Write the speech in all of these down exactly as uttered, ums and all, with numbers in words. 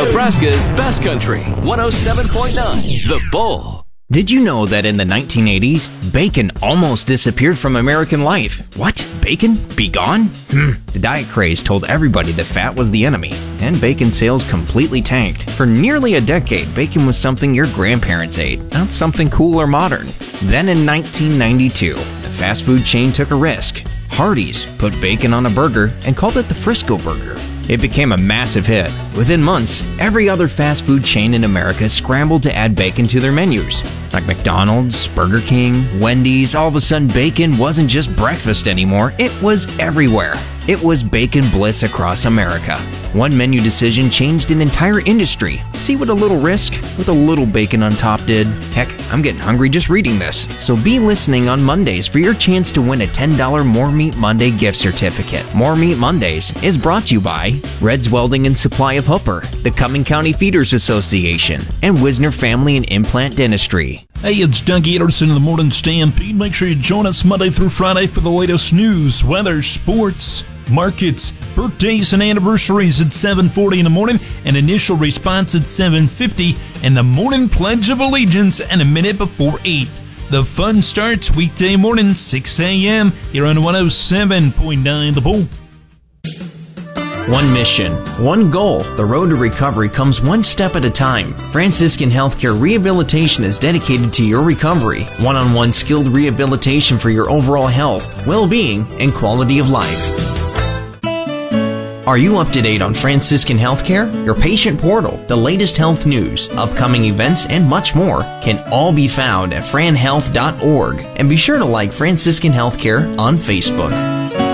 Nebraska's best country, one oh seven point nine, The Bull. Did you know that in the nineteen eighties, bacon almost disappeared from American life? What? Bacon? Be gone? Hmm. The diet craze told everybody that fat was the enemy, and bacon sales completely tanked. For nearly a decade, bacon was something your grandparents ate, not something cool or modern. Then in nineteen ninety-two, the fast food chain took a risk. Hardee's put bacon on a burger and called it the Frisco Burger. It became a massive hit. Within months, every other fast food chain in America scrambled to add bacon to their menus. Like McDonald's, Burger King, Wendy's, all of a sudden bacon wasn't just breakfast anymore, it was everywhere. It was bacon bliss across America. One menu decision changed an entire industry. See what a little risk with a little bacon on top did? Heck, I'm getting hungry just reading this. So be listening on Mondays for your chance to win a ten dollars More Meat Monday gift certificate. More Meat Mondays is brought to you by Red's Welding and Supply of Hooper, the Cumming County Feeders Association, and Wisner Family and Implant Dentistry. Hey, it's Doug Anderson of the Morning Stampede. Make sure you join us Monday through Friday for the latest news, weather, sports, markets, birthdays, and anniversaries at seven forty in the morning, and initial response at seven fifty, and the morning Pledge of Allegiance and a minute before eight. The fun starts weekday morning, six a.m. here on one oh seven point nine The Bull. One mission, one goal. The road to recovery comes one step at a time. Franciscan Healthcare Rehabilitation is dedicated to your recovery. One-on-one skilled rehabilitation for your overall health, well-being, and quality of life. Are you up to date on Franciscan Healthcare? Your patient portal, the latest health news, upcoming events, and much more can all be found at fran health dot org. And be sure to like Franciscan Healthcare on Facebook.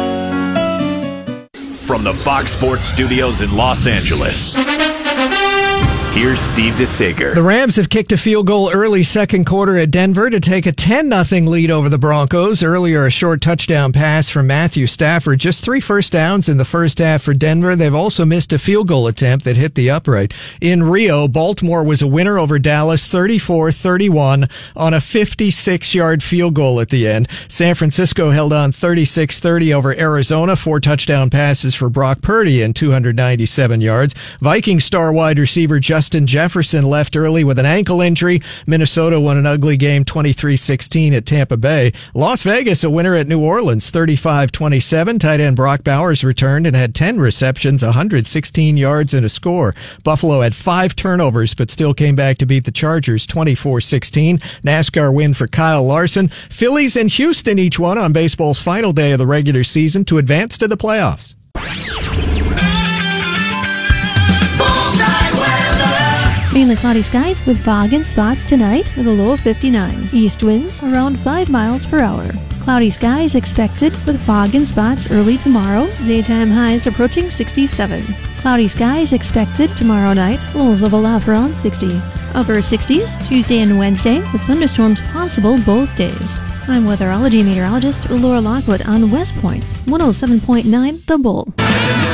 From the Fox Sports Studios in Los Angeles, here's Steve DeSager. The Rams have kicked a field goal early second quarter at Denver to take a ten nothing lead over the Broncos. Earlier, a short touchdown pass from Matthew Stafford. Just three first downs in the first half for Denver. They've also missed a field goal attempt that hit the upright. In Rio, Baltimore was a winner over Dallas thirty-four thirty-one on a fifty-six yard field goal at the end. San Francisco held on thirty-six thirty over Arizona. Four touchdown passes for Brock Purdy and two hundred ninety-seven yards. Vikings star wide receiver Justin Justin Jefferson left early with an ankle injury. Minnesota won an ugly game twenty-three sixteen at Tampa Bay. Las Vegas, a winner at New Orleans thirty-five twenty-seven. Tight end Brock Bowers returned and had ten receptions, one hundred sixteen yards, and a score. Buffalo had five turnovers but still came back to beat the Chargers twenty-four sixteen. NASCAR win for Kyle Larson. Phillies and Houston each won on baseball's final day of the regular season to advance to the playoffs. Mainly cloudy skies with fog and spots tonight with a low of fifty-nine. East winds around five miles per hour. Cloudy skies expected with fog and spots early tomorrow. Daytime highs approaching sixty-seven. Cloudy skies expected tomorrow night. Lows level off around sixty. Upper sixties Tuesday and Wednesday with thunderstorms possible both days. I'm weatherology meteorologist Laura Lockwood on West Point's one oh seven point nine The Bull.